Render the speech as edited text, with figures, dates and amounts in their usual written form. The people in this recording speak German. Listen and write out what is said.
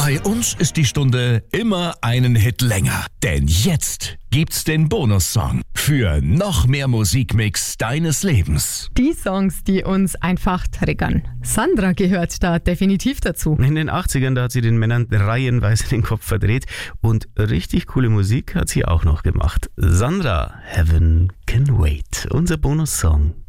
Bei uns ist die Stunde immer einen Hit länger. Denn jetzt gibt's den Bonussong für noch mehr Musikmix deines Lebens. Die Songs, die uns einfach triggern. Sandra gehört da definitiv dazu. In den 80ern, da hat sie den Männern reihenweise den Kopf verdreht. Und richtig coole Musik hat sie auch noch gemacht. Sandra, Heaven Can Wait, unser Bonussong.